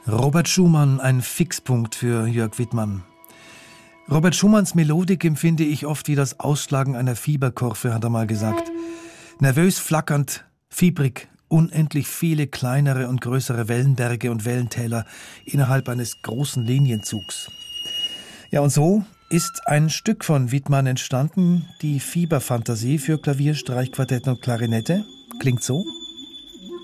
Robert Schumann, ein Fixpunkt für Jörg Wittmann. Robert Schumanns Melodik empfinde ich oft wie das Ausschlagen einer Fieberkurve, hat er mal gesagt. Nervös flackernd, fiebrig, unendlich viele kleinere und größere Wellenberge und Wellentäler innerhalb eines großen Linienzugs. Ja, und so ist ein Stück von Wittmann entstanden, die Fieberfantasie für Klavier, Streichquartett und Klarinette. Klingt so.